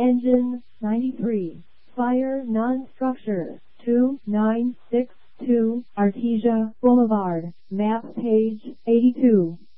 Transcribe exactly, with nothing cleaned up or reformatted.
Engine ninety-three. Fire non-structure two nine six two Artesia Boulevard. Map page eighty-two.